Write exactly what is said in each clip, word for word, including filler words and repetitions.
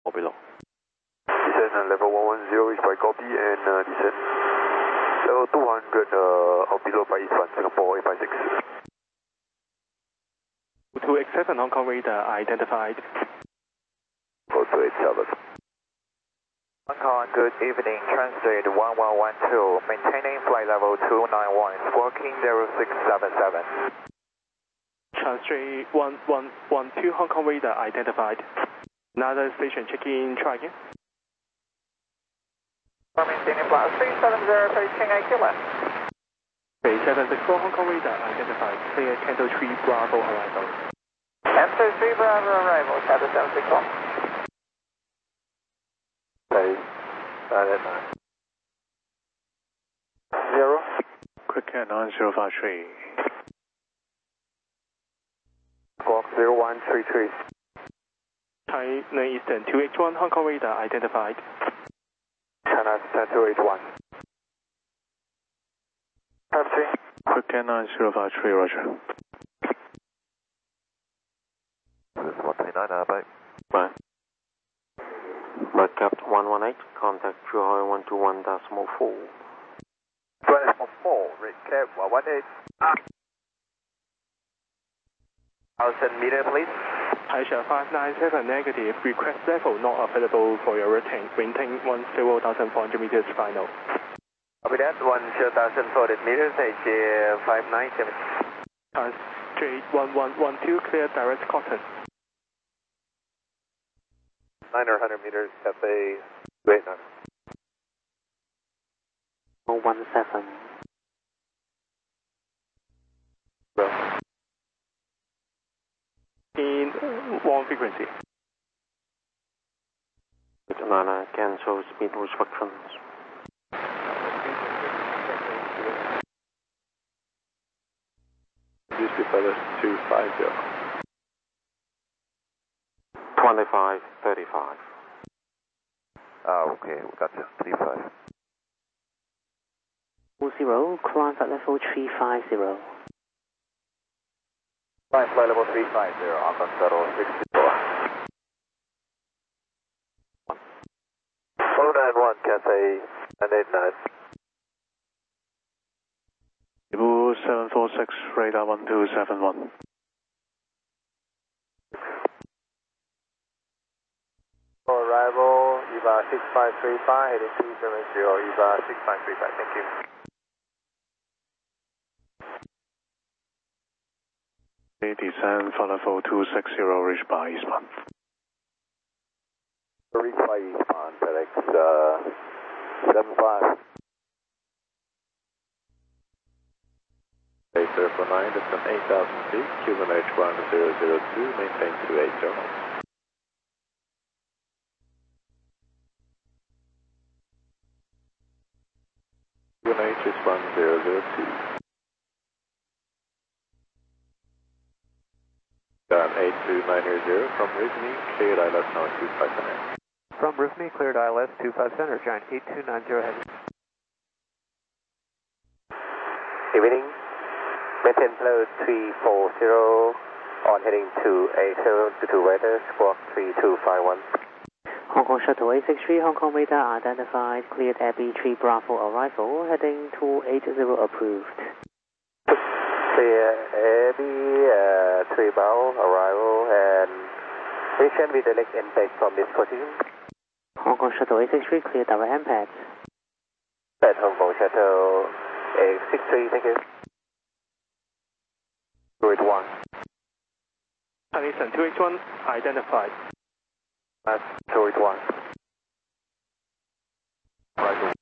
or below. Descend uh, level one one zero, reach by copy, and uh, descend level two hundred uh, or below by Eastbound, Singapore eight five six. two eight seven Hong Kong radar identified. Go to eight seven. Hong Kong, good evening, translate one one one two, maintaining flight level two nine one, squawking zero six seven seven. Translate one one one two Hong Kong radar identified. Another station check-in, try again. Maintaining flight three seven zero, approaching eight left. three seven six four Hong Kong radar identified. Clear Canto three Bravo arrival. Canto three Bravo arrival, Canto seven six four. Base, nine eight nine. Zero. Quick Air nine zero five three. Squawk zero one three three. China Eastern two H one Hong Kong radar identified. China ten two eight one. Five three. Quick Air nine zero five three, roger. This is one three nine, uh, bye. Bye. Redcap one one eight, contact Zhuhai one two one decimal four. Decimal four, Redcap one one eight. Thousand meter, please. Aisha five nine seven negative, request level not available for your routine. Maintain one zero thousand four hundred meters final. Copy that, one zero thousand four hundred meters, H five nine seven. Translate one one one two, clear direct cotton. nine hundred meters, Cafe Vietnam. one seven. Bro. In one frequency. Nana, cancel speed restrictions. Use the feathers two five zero. twenty-five thirty-five. Ah, okay, we got you. three five. Zero, climb at level three five zero. Flight flight level three five zero, Hong Kong Shuttle six four. four nine one, Cathay nine eight nine. Cebu seven four six, radar one two seven one. Arrival, E V A six five three five, heading two seven zero, E V A six five three five, thank you. Descend for level two six zero, reach by Eastbound. Reach by Eastbound, FedEx uh, seven five. Base zero four nine, that's an eight thousand feet, Cuban H one zero zero two, maintain two eight zero. Cuban H is one zero zero two. Um, eight two nine zero from Rivni, cleared I L S now two five center. From Rivni, cleared I L S two five center, giant eight two nine zero heavy. Evening, maintain flow three four zero, on heading two eight zero to two radar, squawk three two five one. Hong Kong Shuttle eight six three, Hong Kong radar identified, cleared Abbey three Bravo arrival, heading two eight zero approved. Clear Abbey uh, three Bravo arrival and mission with direct impact from this position. Hong Kong Shuttle eight six three, clear direct impact. At Hong Kong Shuttle eight six three, thank you. two eight one. China Eastern two H one identified. That's two eight one. Right.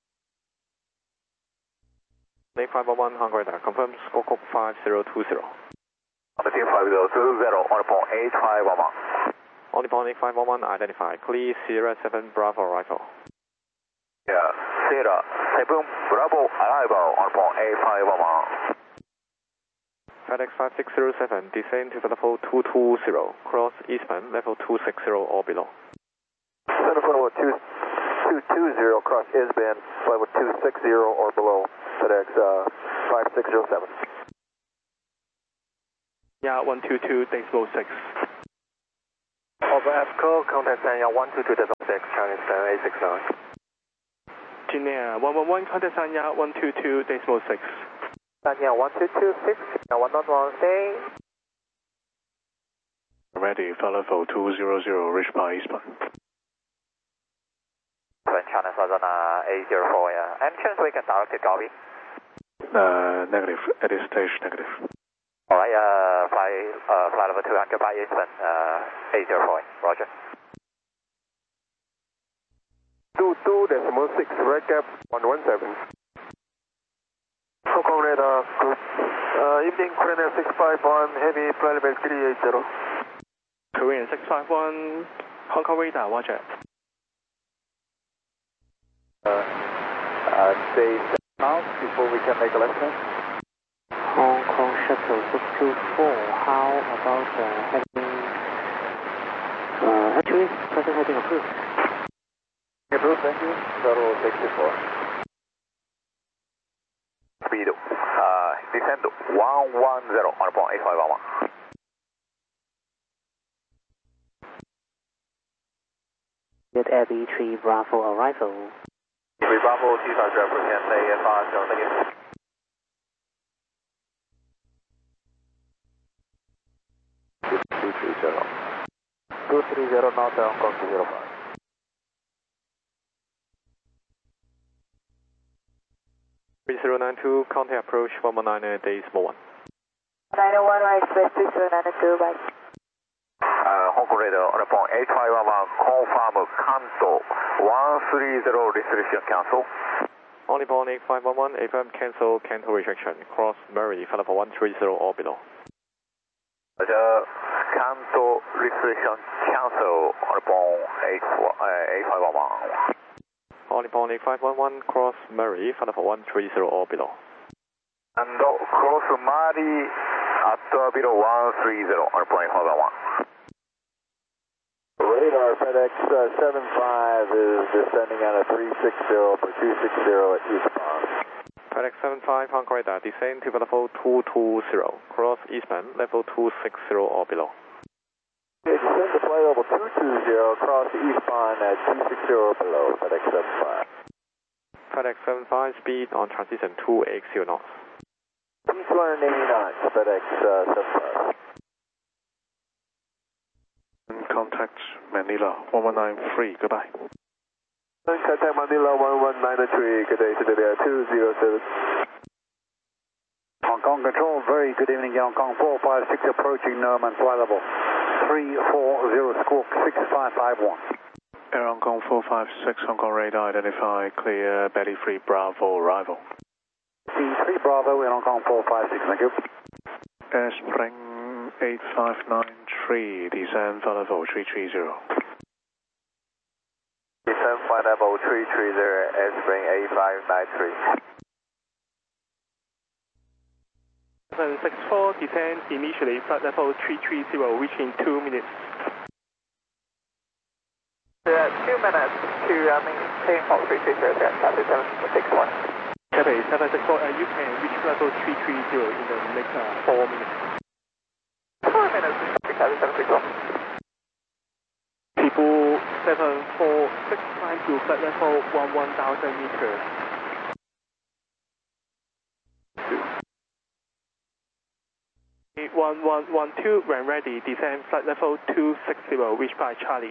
Lane five one one, Hong Kong radar, confirm squawk five zero two zero. On the team five zero two zero, on the point eight five one one. On the point eight five one one, identified, clear Sierra seven Bravo arrival. Yeah, Sierra seven Bravo arrival, on the point eight five one one. FedEx five six zero seven, descend to level two two zero, cross Eastbound, level two six zero or below. Center for level two two zero, cross Eastbound, level two six zero or below, FedEx uh, five six zero seven. Yeah, one two two, decimal six. Over F C O, contact Sanya one two two decimal six, Chinese ten, eight six nine. Junior one one one, contact Sanya one two two decimal six. Sanya one two two six, one not one, stay. Ready, follow for two zero zero, reach by eastbound. Twin China Southern uh, eight zero four, yeah. Any chance we can direct it, copy? Uh, negative, at this stage, negative. Alright, uh, fly, uh, fly level two hundred by eastbound, uh, eight zero four, roger. two two decimal six, red cap one one seven. Hong Kong radar, good. Uh, evening, Korean six five one, heavy flight level three eight zero. Korean six five one, Hong Kong radar, roger. Uh, uh, stay seven miles before we can make a left turn. Hong Kong Shuttle six two four, how about uh, heading, uh, actually, present heading approved. Approved, thank you. Shuttle sixty-four. Speed, uh, descend one one zero on point eight five one one. Get Abbey three Bravo arrival. three Bravo, two five zero, can say five zero, thank you. two three zero. two three zero, now down, Hong Kong two zero five. three zero nine two, contact approach one one nine decimal one. nine oh one, right, express three zero nine two, bye. Uh, Hong Kong radar on point eight five one one, confirm cancel, one three zero restriction cancel. Only point eight five one one, F M cancel, cancel rejection, cross Murray, follow for one three zero or below. The cancel restriction cancel on point eight five one one. Only point eight five one one, cross Murray, follow for one three zero or below. And cross Murray at or below one three zero on point eight five one one. Radar FedEx uh, seven five is descending on a three six zero for two six zero at eastbound. FedEx seven five, Hong Kong radar, descend to level two two zero, cross eastbound, level two six zero or below. Okay, descend to flight level two two zero, cross eastbound at two six zero below, FedEx seven five. FedEx seven five, speed on transition two X zero knots. East one eighty knots, FedEx uh, seven five. Contact Manila one one nine three, goodbye. Contact Manila one one nine three, good day to the two zero seven. Hong Kong Control, very good evening, Hong Kong four five six approaching Norman, flight level three four zero, squawk six five five one. Air Hong Kong four five six, Hong Kong radar, identify, clear, belly three Bravo, arrival. C three Bravo in Hong Kong four five six, thank you. Air Spring eight five nine three, descend flight level three three zero. Descend flight level three three zero, Airspring eight five nine three. seven six four, descend initially, flight level three three zero, reaching two minutes. Uh, two minutes to uh, maintain hold three three zero, Cathay seven six one. Cathay seven six four, uh, you can reach level three three zero in the next uh, four minutes. four minutes to Cathay seven six one. People seven four six, climb to flight level one one thousand meters. one one one two, when ready, descend flight level two six zero, reach by Charlie.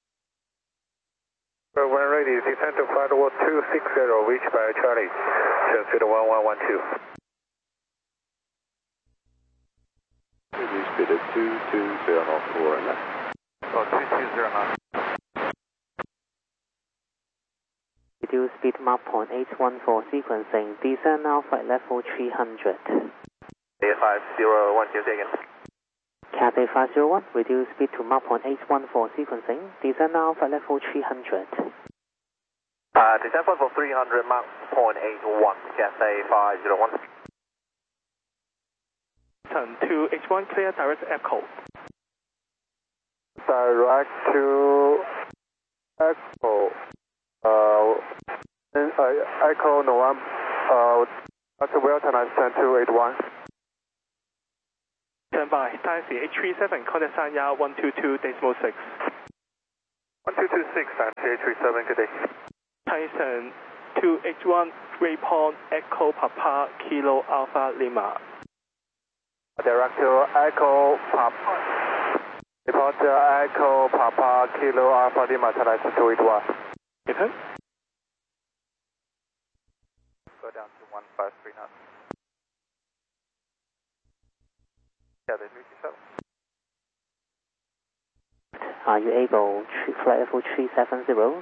When ready, descend to flight level two six zero, reach by Charlie. Transfer to one one one two. Release speed at two two zero knots four and left. Oh, two two zero knots. Reduce speed Mach point eight one four sequencing, descend now flight level three hundred. A five zero one zero again. Cathay five zero one, reduce speed to Mach point eight one four sequencing, descend now flight level three hundred. Uh, descend flight level three hundred, Mach point eight one, Cathay five zero one. Turn to H one, clear direct echo. Direct to Echo. Uh, uh, Echo November. Uh, Doctor Wilton, I sent two eight one. Stand by, taxi H three seven, contact Sanya one two two decimal six. one two two six, Taxi eight three seven, good day. Tyson two H one, Waypoint Echo Papa Kilo Alpha Lima. Director Echo Papa. Departure Echo Papa Kilo Alpha Lima, Tyson two eight one. Return. Go down to one five three knots. Taxi three two seven. Are you able to flight level three seven zero?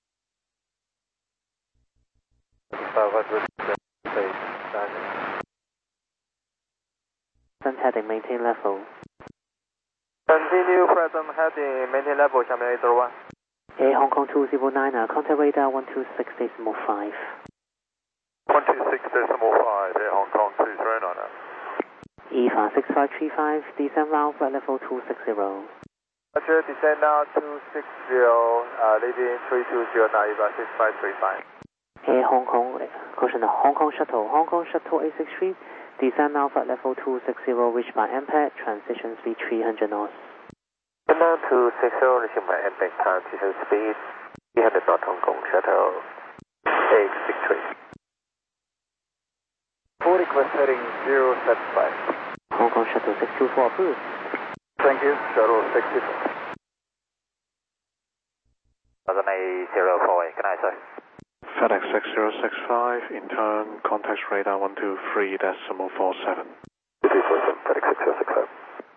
Present heading, maintain level. Continue present heading, maintain level, 下面eight zero one. Air Hong Kong two zero nine, uh, contact radar one two six decimal five. one two six decimal five, Air Hong Kong two zero nine. E V A six five three five, descend round flight level two six zero. Roger, descend now two six zero, uh, leading three two zero now, E V A six five three five. Air Hong Kong, caution, Hong Kong Shuttle, Hong Kong Shuttle eight six three, descend now flight level two six zero, reached by M P A D, transition speed three hundred knots. Descend now two six zero, reaching by M P A D, transition speed three hundred knots, Hong Kong Shuttle eight six three. Full request heading zero seven five. Hong Kong Shuttle six two four approved. Thank you, Shuttle six two four. eight zero four eight, good night, sir. FedEx six zero six five, in turn, contact radar one two three decimal four seven. two three four seven, FedEx six zero six five.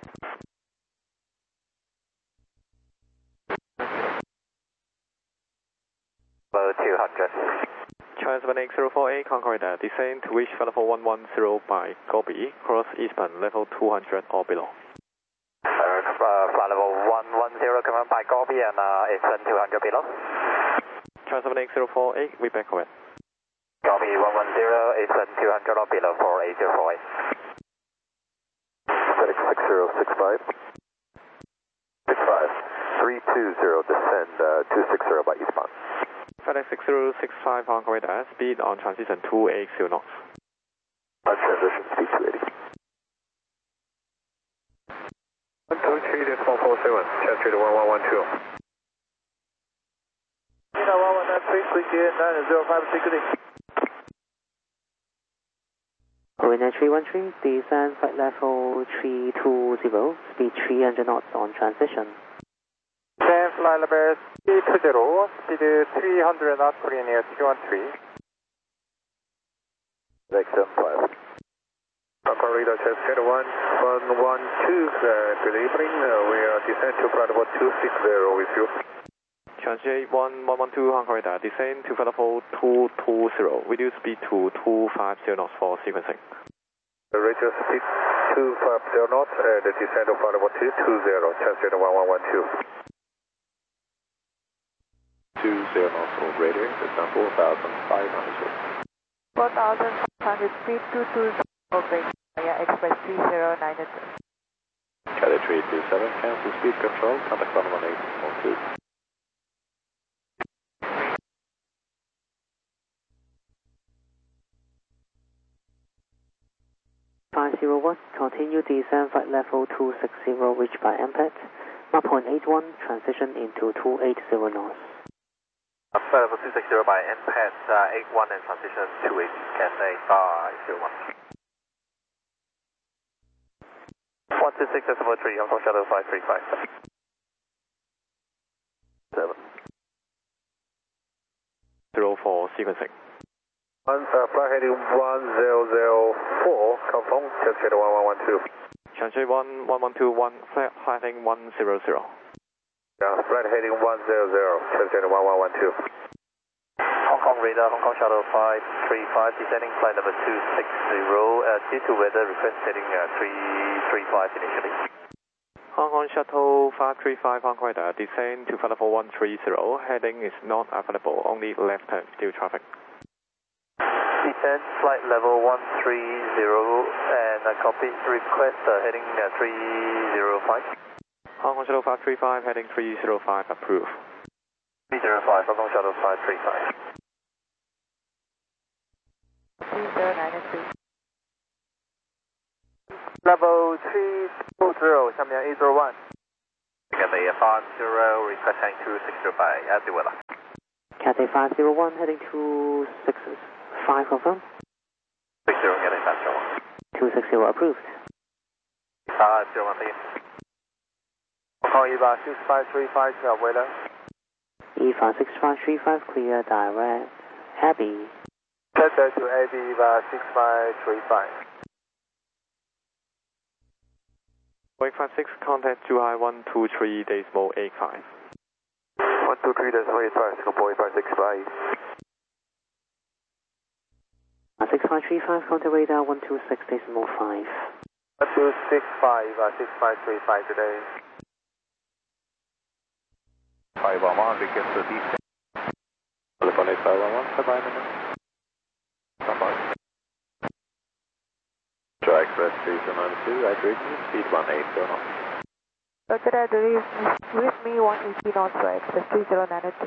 Low two hundred. Transfer eight zero four eight, Concord radar, descend to reach flight level one one zero by Gobi, cross eastbound level two hundred or below. Uh, flight level one one zero, come on by Gobi and uh, eastbound two hundred below. Transfer eight zero four eight, we back over. Gobi one one zero, eastbound two hundred or below for eight zero four eight. FedEx six zero six five. six five. three two zero, descend uh, two six zero by eastbound. FedEx six zero six five, Concord radar, speed on transition two eighty knots. On transition speed two eighty. one two three decimal four seven, transfer to one one one two. one one nine three, quick nine zero five six three. Marina three one three, descend flight level three two zero, speed three hundred knots on transition. Descend flight level three two zero, speed three hundred knots, Korean Air three one three. FedEx seven five. Hong Kong radar test head one one one two, uh, good evening, uh, we are descend to flight level two six zero with you. Transit one one one two, Concord radar, descend to flight level two two zero, reduce speed to two five zero knots for sequencing. Reduce speed two five zero knots and descend to flight level two two zero, transit one one one two. two zero knots on radar, descend four thousand five hundred. four thousand five hundred, speed two two zero, break, via Express three zero nine two. Charlie three two seven, cancel speed control, contact one one eight one two. five zero one, continue descend flight level two six zero, reached by M P A D. Mach point eight one, transition into two eighty knots. Flight level two six zero by M P A D, uh, eight one and transition two eighty, Cathay five zero one. one two six decimal three, Hong Kong Shuttle five three five. seven. zero four, sequencing. One, uh, flight heading one zero zero four, confirm, transit one one one two. Transit one one one two one, flight heading one zero zero. Yeah, flight heading one zero zero, transit one one one two. Hong Kong radar, Hong Kong Shuttle five three five, descending flight number two six zero, uh, due to weather request heading uh, three three five initially. Hong Kong Shuttle five three five, Hong Kong radar, descend to flight level one three zero, heading is not available, only left turn, still traffic. Descend flight level one three zero and uh, copy request uh, heading uh, three zero five. Hong Kong Shuttle five three five, heading three zero five, approved. three zero five, Hong Kong Shuttle five three five. three zero nine two. Level three two zero, 下面eight zero one. Cathay five zero, request heading two six zero five, as you will. Cathay five zero one heading two six five, confirm. six zero, Cathay five zero one. two six zero approved. five zero one, thank you. Hong Kong E V A six five three five, clear weather. E V A six five three five, clear direct. Happy. Cathay to A B E V A six five three five. Wake five six, contact Zhuhai one two three decimal eight five. one two three decimal eight five, Singapore five six five. six five three five, contact radar one two six decimal five. one two six five, uh, six five three five today. five one one, request to descent. Telephone eight five one one, bye-bye minute. Bye-bye. Try Express three two nine two, right reading, speed one eight zero knots. Roger that, release, release me one eighty knots right, that's three zero nine two.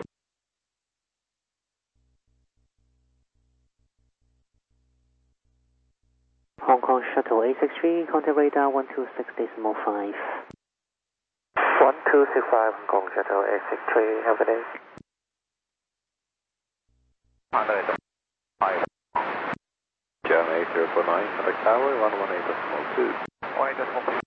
Hong Kong Shuttle eight six three, contact radar one two six decimal five. one two six five, Hong Kong Shuttle eight six three, have a day. German eight zero four nine, contact tower one one eight decimal two. one eight decimal two.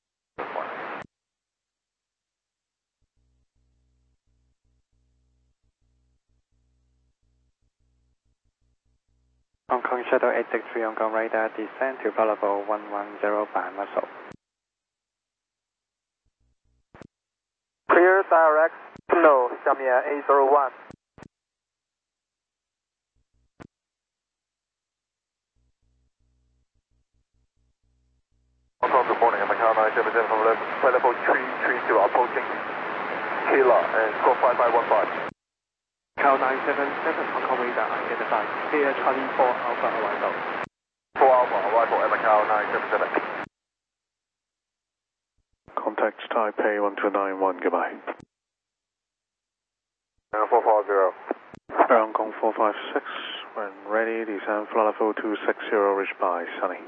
Hong Kong Shuttle eight six three, Hong Kong radar, descend to level one one zero by muscle. Clear direct, no, Xiamen eight zero one. Hong Kong, good morning, I'm Macau nine seven seven from level, level three three zero, approaching Kilo and score five five one five. Macau nine seven seven, Hong Kong radar identified, clear Charlie four Alpha arrival. four Alpha arrival at Macau nine seven seven. Contact Taipei one two nine one, goodbye. four four zero. Air Hong Kong four five six, when ready, descend flight level two six zero, reach by Sunny.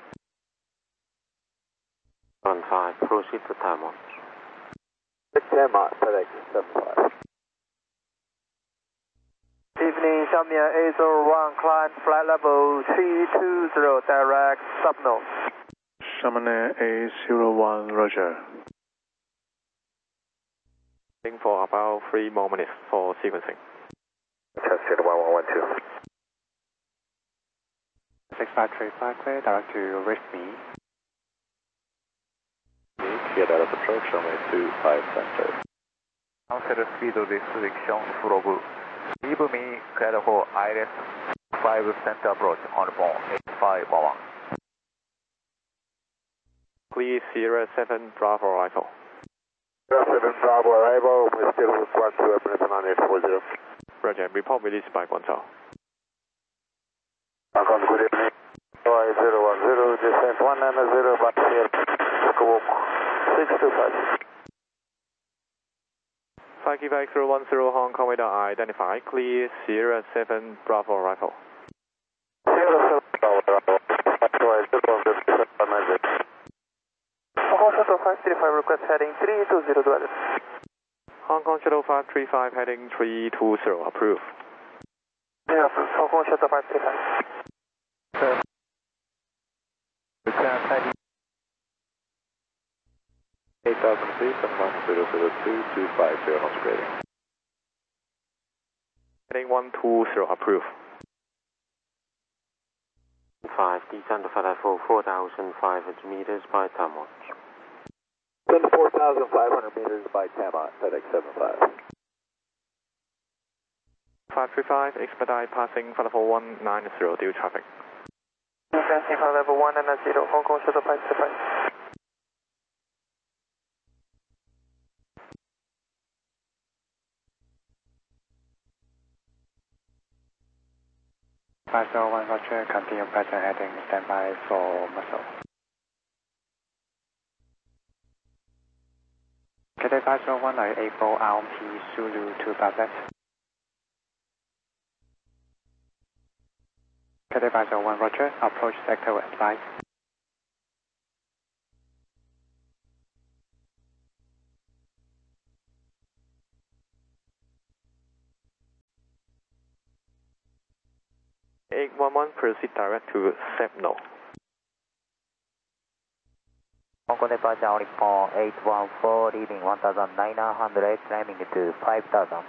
one five, proceed to Taiwan. Taiwan, FedEx seven five. Evening, Xiamen eight zero one, climb flight level three two zero, direct subnode. Xiamen eight zero one, roger. For about three more minutes for sequencing. Tested one one one two. six five three five, clear direct to reach me. Clear direct approach, runway two five center. Consider speed restriction from leave me clear for I R S five center approach on phone eight five one one. Clear Sierra seven Bravo arrival. Sierra seven Bravo arrival, we still one two minutes nine eight four zero. Roger, report released by Guangzhou. Hong Kong, good evening. Hawaii zero one zero, descent one nine zero, but here, squawk six two five. Five Quebec zero one zero, Hong Kong radar identified, clear Sierra seven Bravo arrival. Sierra seven Bravo arrival, Hawaii zero one zero, descent one nine zero. Hong Kong Shuttle five three five, request heading three two zero, dwelling. Hong Kong Shuttle five three five heading three two zero, approved. Yeah, Hong Kong Shuttle five three five. Sir. Request heading eight thousand feet and one zero zero two two five zero knots grading. Heading one two zero, approved. five, descend to flight level four thousand five hundred meters by time watch. twenty-four thousand five hundred meters by Tama, FedEx seven five. five three five, expedite passing flight level one nine zero, due traffic. Passing flight level one nine zero, Hong Kong Shuttle five three five. five zero one, roger, continue present heading, standby for muscle. Cathay five zero one, are you able R M P Zulu to Babette? Cathay five zero one, roger, approach sector west light. eight one one, proceed direct to Sepno. Hong Kong departure only for eight one four, leaving one thousand nine hundred, climbing to five thousand.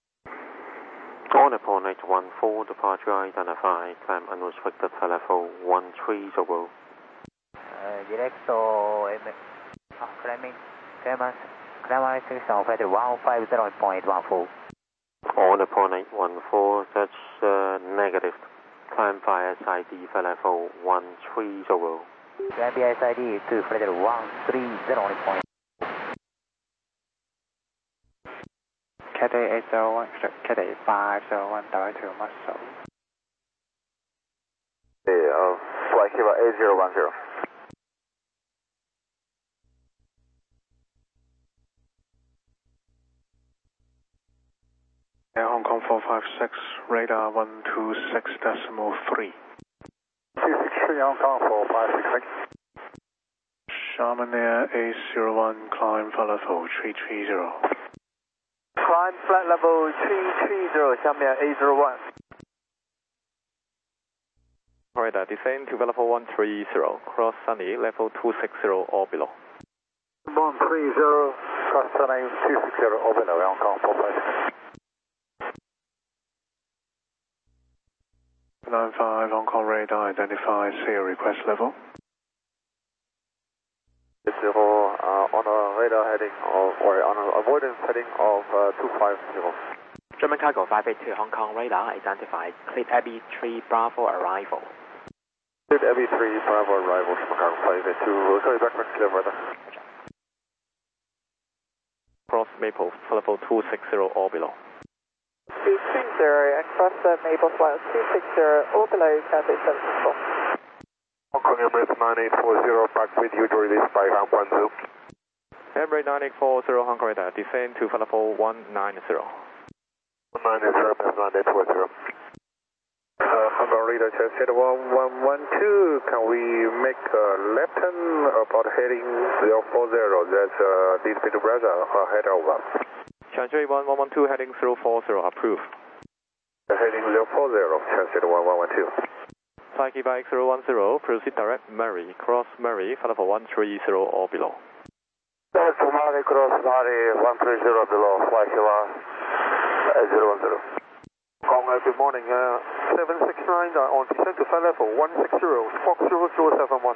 On upon eight one four, departure identified, climb unrestricted for level one three zero. Uh, direct to uh, climbing, climb, climb restriction of feather one five zero point one four. On upon eight one four, that's uh, negative. Climb via S I D for level one three zero. Climb via S I D to feather one three zero point. Cathay eight zero one, Cathay five zero one, direct to Muscle. Yeah, uh, flight Kiva eight zero one zero. Air Hong Kong four five six, radar one two six decimal three. two six three Hong Kong four five six six. Sharman Air eight zero one, climb for level three three zero. Climb flight level three three zero, Sharman eight zero one. Corridor, descend to level one three zero, cross Sunny, level two six zero or below. one three zero, cross Sunny two six zero or below, Hong Kong four five six. nine five, Hong Kong radar, identify C O request level. Zero, uh, on a radar heading of, or on an avoidance heading of uh, two five zero. German cargo five eight two, Hong Kong radar identified, cleared Abbey three Bravo arrival. Cleared Abbey three Bravo arrival, German cargo five eight two, we'll call you back when clear weather. Cross Maple, level two six zero or below. two three zero and cross the Maple flight two six zero or below Cathay seven six four. Hong Kong Emirates nine eight four zero, back with you to release by Hong Kong Zoo. Emirates nine eight four zero, Hong Kong radar, descend to level one nine zero. one nine zero, nine eight four zero. Uh, Hong Kong radar, transit one one one two, can we make a left turn about heading zero four zero, that's uh, this bit of Brazil, uh, head over. Transit one one one two, heading zero four zero, approved. Heading zero four zero, transit one one one two. Psyche by X zero one zero, proceed direct Murray, cross Murray, level one three zero or below. That's Murray, cross Murray, one three zero below, flight Kiva eight zero one zero. Hong Kong, good morning, uh, seven six nine on descent to flight level one six zero, Fox zero zero seven one.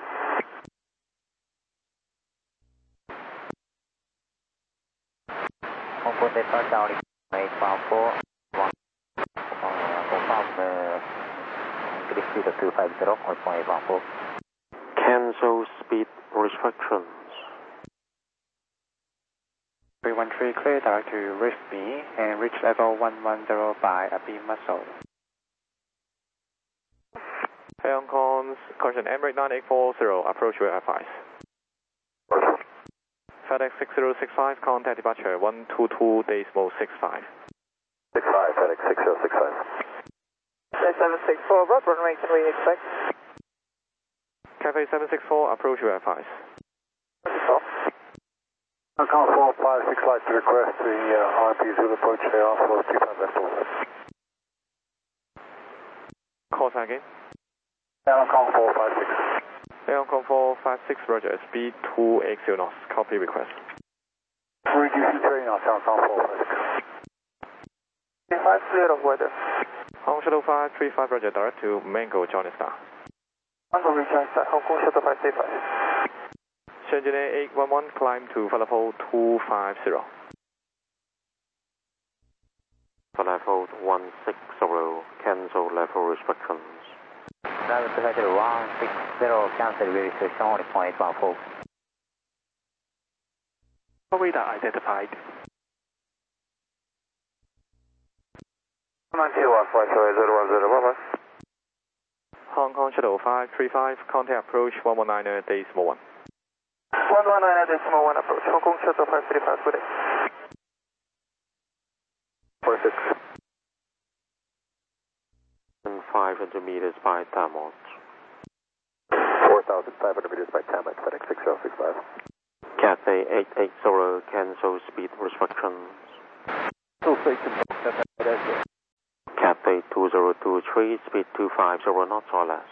Hong Kong departure only eight one four, confirm uh, increase speed to two five zero, one point eight one four. Cancel speed restrictions. three one three, clear direct to Rifme and reach level one one zero by Abbey Muscle. Hey Hong Kong's, correction, Emirates nine eight four zero, approach your advice. FedEx six zero six five, contact departure one two two decimal six five. six five, FedEx six zero six five. seven six four, what runway can we expect? Cathay seven six four, approach your advice. Hong Kong four five six, like to request the uh, R P Zulu approach there for two five left four. Call sign again. Hong Kong four five six. Hey Hong Kong four five six, roger, speed two eight zero knots, copy request. Reducing three knots, Hong Kong four five six. five clear of weather. Hong Kong Shuttle five three five, roger, direct to Mango, Johnny Star. Mango rejoin star, Hong Kong Shuttle five three five. Shenzhen eight one one, climb to level two five zero. For level one six zero, cancel level restrictions. Level to header one six zero, cancel restriction only point eight one four. Radar identified. nine two one, flight Kiva eight zero one zero, bye bye. Hong Kong Shuttle five three five, contact approach one one nine decimal one. one one nine decimal one approach, Hong Kong Shuttle five three five, good day. four six. And five hundred meters by Tamot. four thousand five hundred meters by Tamak, FedEx six zero six five. Cathay eight eight zero, cancel speed restrictions. two six zero. Cathay Cathay two zero two three, speed two five zero knots or less.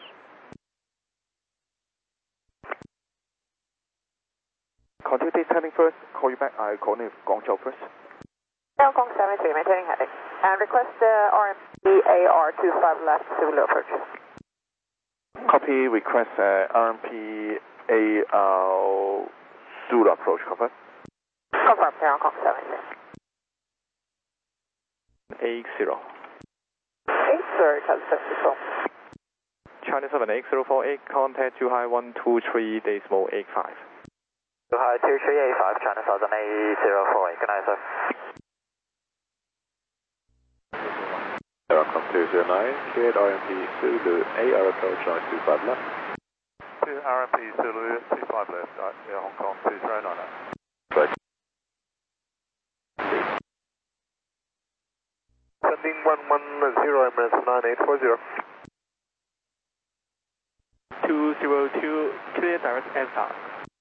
Continue this heading first. Call you back. I call you Guangzhou first. Hong Kong seven three, maintaining heading. And request the R M P A R two five left civil approach. Copy. Request uh, R M P A R Zulu approach. Cover. Confirm, Hong Kong seven three. eight zero. eight zero, seventy-four. China seven eight zero four eight, contact two high one two three decimal eight five. two high two three eight five, China seven eight zero four eight, good night, sir. Welcome two zero nine, cleared R M P Zulu, A R approach, noise two five left. R M P Zulu, two five left, uh, yeah, Hong Kong two zero nine. Right. Sending one one zero, M S nine eight four zero. two zero two, clear direct and start.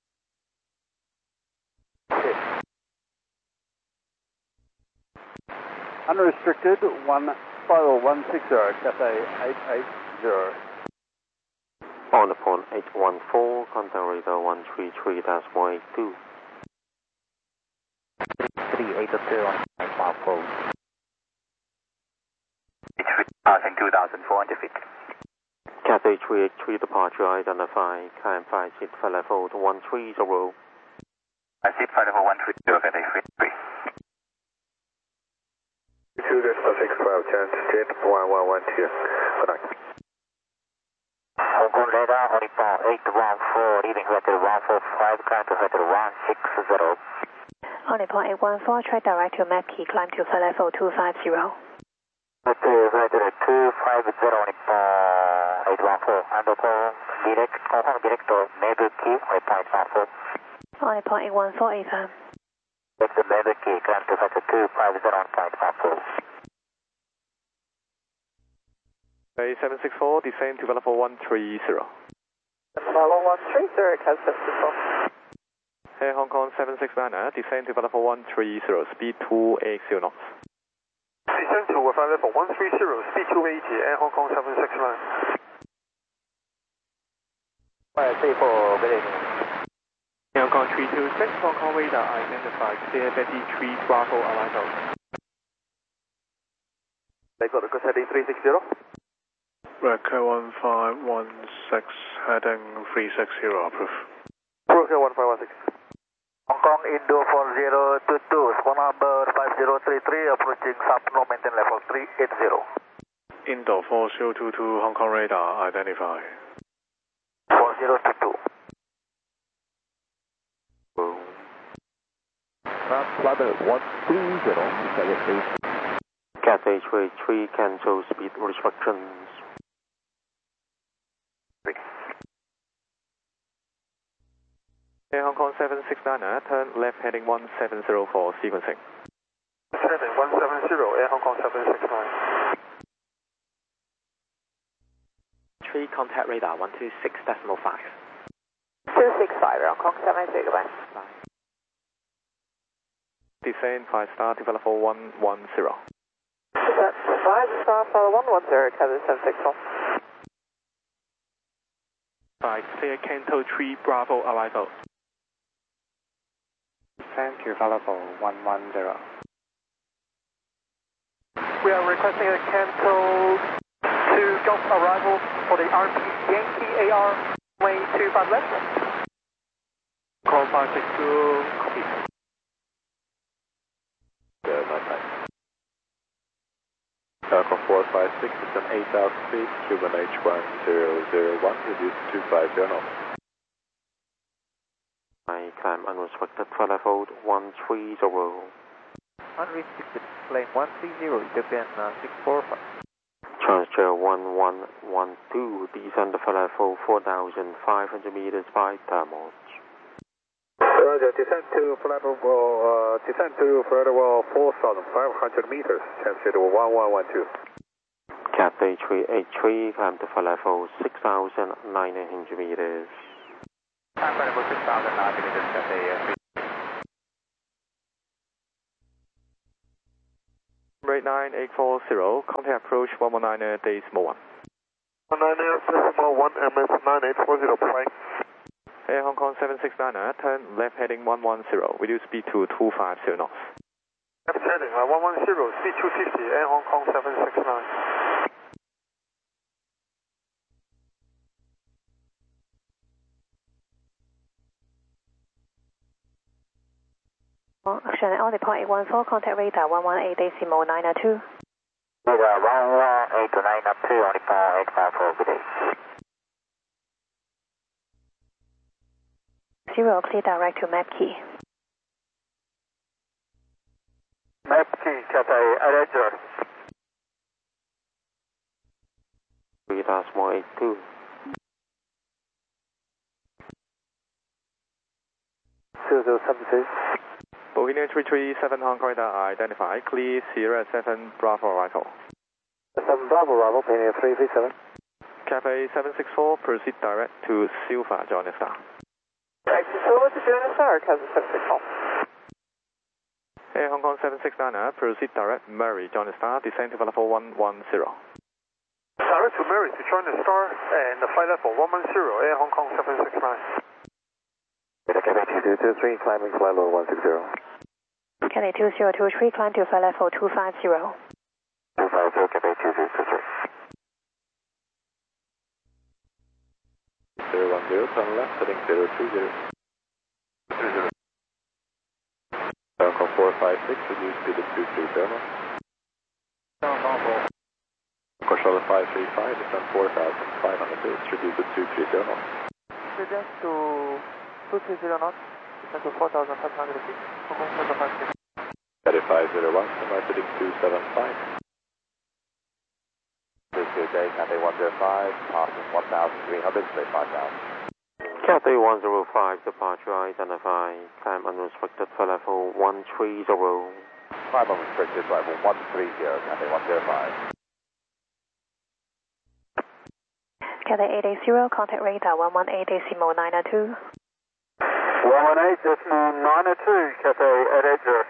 Unrestricted, one five one six zero, Cathay eight eight zero. On upon eight one four, contact radar one three three decimal eight two. three eight zero, nine five four. Passing two thousand four hundred feet. Cathay three eight three, departure identified, climb five seat flight level one three zero. I seat flight level one three zero, Cathay three three. two decimal six five, chance jet one one one two. Good night. Hong Kong radar, Honeypon eight one four, leading vector one four five, climb to vector one six zero. Honeypon eight one four, try direct to map key, climb to flight level two five zero. Vector vector two five zero, Honeypon eight one four, undercall, direct, Hong Kong direct to neighbor key, waypoint one four. Honeypon eight one four, affirm. Vector neighbor key, climb to vector two five zero, point one four. Bay seven six four, descend to level one three zero. Level one three zero, Cat seventy-four. Air Hong Kong seven six nine, descend to level one three zero, speed two eight zero knots. Descend to flight level one three zero, speed two eighty, Air Hong Kong seven six nine. five three four, good evening. Hong Kong three two six, Hong Kong radar identified, clear Betty three Bravo arrival. They got the heading three six zero. Record one five one six, heading three six zero, approve. Broker one five one six. Hong Kong Indo four zero two two, squawk number five zero three three, approaching Sapno, maintain level three eight zero. Indo four zero two two, Hong Kong radar identified. four zero two two. Flight one three zero, please. Cathay three eight three, cancel speed restrictions. Air Hong Kong seven six nine, turn left heading one seven zero four, sequencing. Heading one seven zero, Air Hong Kong seven six nine. three, contact radar one two six decimal five. two six five, Hong Kong seven eight, goodbye. Descend five star to level one one zero. Descent five star for one one zero, Cathay seven six four. Five, clear Canto three Bravo arrival. Descend to flight level one one zero. We are requesting a Canto two Golf arrival for the R P Yankee A R way two five left. Call five six two, copy. Yeah, night time. Falcon four five six is an eight thousand feet, Cuban H one zero zero one, reduced to two five zero knots. I climb unrestricted flight level one three zero. Unrestricted plane one three zero, Japan uh, six four five. Transfer one one one two, descend the flight level four thousand five hundred meters by thermal. Roger, descend to flight level, uh, descend to flight level four thousand five hundred meters, chance jet one one one two. Cathay three eight three, climb to flight level six thousand nine hundred meters. Climb flight level six thousand nine hundred meters, Cathay three. eight nine eight four zero, contact approach one one nine decimal one. one nine decimal one, M S nine eight four zero, flying. Air Hong Kong seven six nine, turn left heading one one zero, reduce speed to two five zero knots. Left heading uh, one one zero, speed two fifty, Air Hong Kong seven six nine. Action on the point eight one four, contact radar one one eight decimal nine two. Radar one one eight nine two, on the point eight five four, good day. Zero, clear direct to map key. Map key, Cathay, Roger. Radar small eight two. zero zero seven six. Bohemian three three seven Hong Kong radar identified, clear Sierra seven Bravo arrival. seven Bravo arrival, Bohemian three three seven. Cathay seven six four, proceed direct to Silva, Johnny Star. Right, so what's the Johnny Star, Cathay seven six four? Air Hong Kong seven six nine, proceed direct Murray, Johnny Star, descend to level one one zero. Direct to Murray to Johnny Star and the flight level one one zero, Air Hong Kong seven six nine. Cathay two zero two three, climbing flight level one six zero. Cathay two zero two three, climb to flight level two five zero. two five zero, Cathay two zero two three. zero one zero, turn left, heading zero three zero. Hong Kong four five six, reduce speed to two three zero. Control five three five, descend four thousand five hundred feet, reduce to two three zero. Reduce to two three zero knots, descend to four thousand five hundred feet, Hong Kong seven five six. Cathay five zero one, turn heading two seven five. Good day, Cathay one zero five, passing one thousand three hundred, straight five thousand. Cathay one zero five, departure identified, climb unrestricted for level one three zero. Climb unrestricted, level one three zero, Cathay one zero five. Cathay eight eight zero, contact radar one one eight decimal nine two. one one eight decimal nine two, Cathay eight eight zero.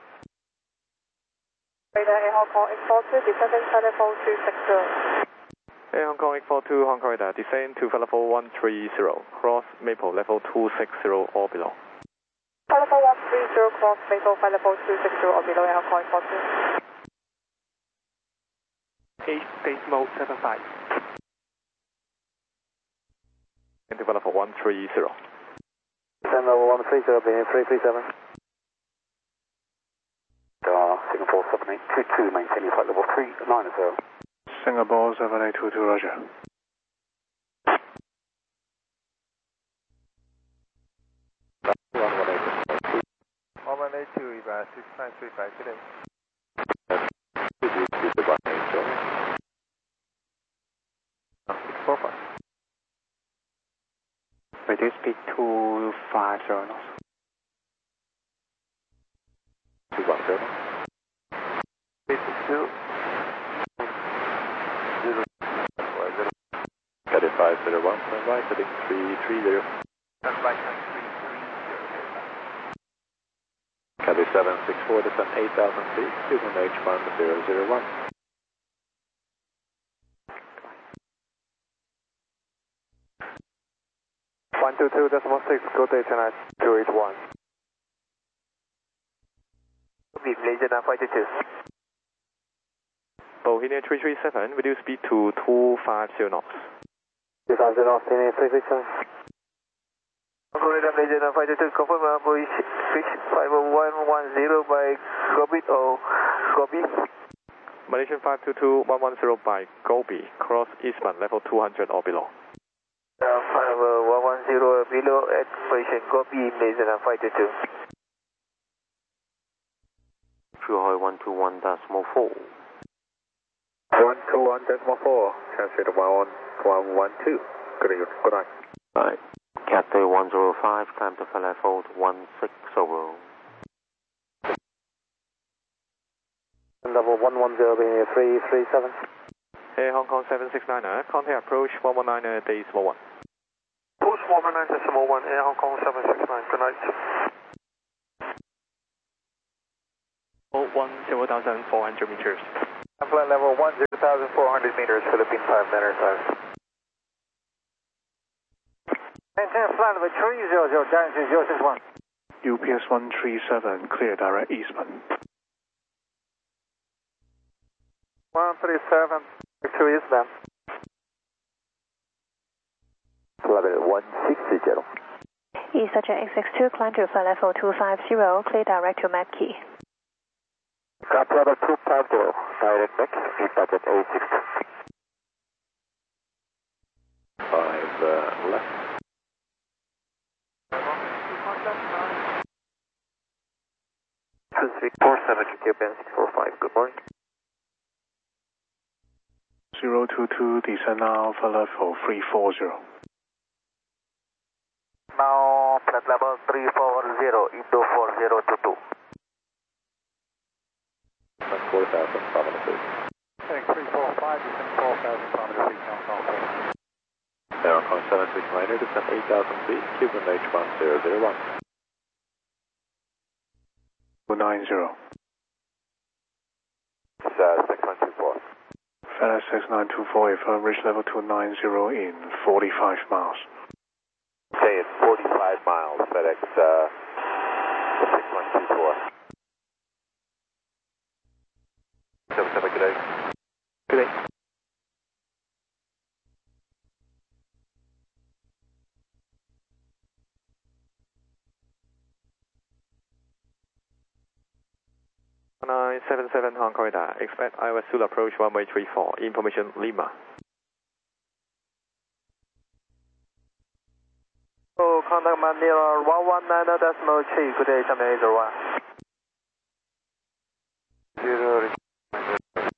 Radar Air Hong Kong eight four two, descending flight level two six zero. Air Hong Kong eight four two, Hong Kong radar, descend to level one three zero, cross Maple level two six zero or below. Flight level one three zero, cross Maple, flight level two six zero or below, Air Hong Kong eight four two. eight decimal seven five. Into level one three zero. Descend level one three zero, being three three seven. Uh, Singapore seven eight two two, maintaining flight level three nine zero. Singapore seven eight two two, roger. one one eight two, Eva six nine three five, good day. Reduce speed to one eight zero. six four five. Reduce speed two five zero knots. two one zero. Two. Cathay five zero one, turn right, heading three three zero. Turn right, three three zero. Cathay seven six four, descend eight thousand feet, using H one zero zero one. one two two decimal six, good day tonight, two eight one. Beam Legend five two two. Bohemian three three seven, reduce speed to two five zero knots. two five zero knots, three three seven. Legend five two two, confirm Boeing fish five one one zero by Gobi or Gobi. Malaysian five two two one one zero by Gobi, cross Eastman level two hundred or below. Uh, five one one zero below at position Gobi, Legend five two two. Shuhoi one two one decimal four. one two one decimal four, translate one one one two. Good evening, good night. Right. Cathay one zero five, climb to level one six zero. Level one one zero, being three three seven. Air Hong Kong seven six nine, contact approach one one nine decimal one. Approach one one nine decimal one, Air Hong Kong seven six nine, good night. one zero thousand four hundred meters. Flight level one zero thousand four hundred meters, Philippine five niner five. Maintain flight level three zero zero, Dynasty zero six one. U P S one three seven, clear direct eastman. one three seven, two eastbound. Level one sixty. EasterJet X X two, climb to flight level two five zero, clear direct to Map Key. Climb level two five zero, direct Mac, EasterJet A six. Five uh, left. two three four seven, Q Q six four five, good morning. zero two two, descend now, flight level three four zero. Now, flight level three four zero, Indo four zero two two. four thousand kilometers. Heading three four five, descend four thousand kilometers, Hong Kong four. Air Hong Kong seven six niner, descend eight thousand feet, Cuban H one zero zero one. two nine zero. It's uh, six one two four. F L S six nine two four, if I reach level two nine zero in forty-five miles. Say it's forty-five miles, FedEx uh, six one two four. seven seven, good day. Good day. nine seven seven Hong Kong radar, expect I O S Zulu approach runway three four, information Lima. Oh, contact Manila one one nine decimal three, good day, China eight zero one. Zero